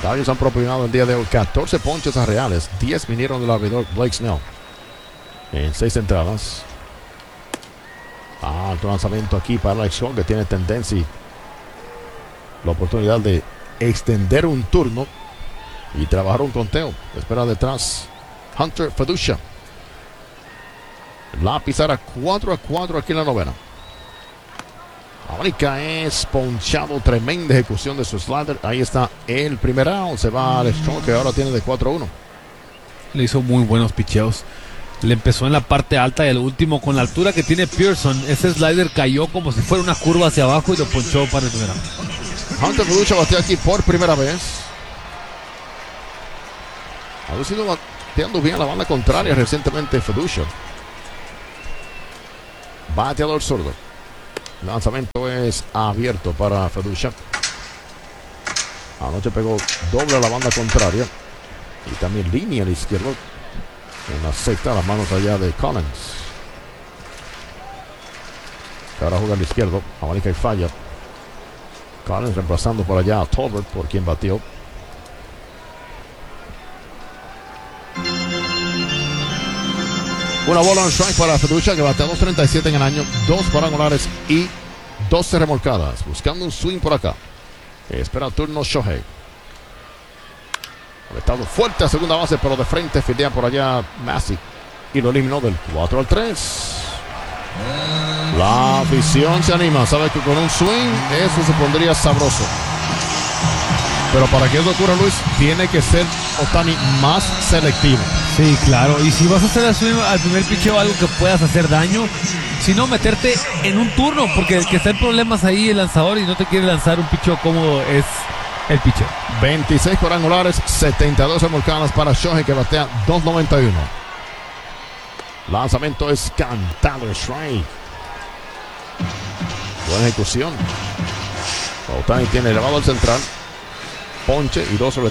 Dodgers han propinado el día de hoy 14 ponches a Reales. 10 vinieron del abridor Blake Snell en 6 entradas. Alto lanzamiento aquí para Alex Shaw, que tiene tendencia, la oportunidad de extender un turno y trabajar un conteo. Espera detrás Hunter Feducia. La pizarra 4-4 aquí en la novena. Abanica es ponchado. Tremenda ejecución de su slider. Ahí está el primer out. Se va Alex Shaw, que ahora tiene de 4-1. Le hizo muy buenos picheos. Le empezó en la parte alta y el último, con la altura que tiene Pearson, ese slider cayó como si fuera una curva hacia abajo y lo ponchó para el primer out. Hunter Feducia batea aquí por primera vez. Ha sido bateando bien la banda contraria recientemente Feducia. Bateador zurdo. Lanzamiento es abierto para Feducia. Anoche pegó doble a la banda contraria y también línea al izquierdo. En la sexta, las manos allá de Collins. Que ahora juega al izquierdo. Abanica y falla. Collins reemplazando por allá a Tolbert, por quien batió. Una bola en strike para Feducia, que batea 2.37 en el año, 2 cuadrangulares y 12 remolcadas. Buscando un swing por acá. Espera el turno Shohei. Conectado fuerte a segunda base, pero de frente fildea por allá Massey y lo eliminó del 4-3. La afición se anima. Sabe que con un swing eso se pondría sabroso. Pero para que eso ocurra, Luis, tiene que ser Ohtani más selectivo. Sí, claro. Y si vas a hacer al primer picheo algo que puedas hacer daño, si no, meterte en un turno, porque el que está en problemas ahí el lanzador y no te quiere lanzar un picheo cómodo es el picheo. 26 cuadrangulares, 72 remolcadas para Shohei, que batea 2.91. Lanzamiento es cantado, strike. Buena ejecución. Ohtani tiene elevado al central. Ponche y 2 sobre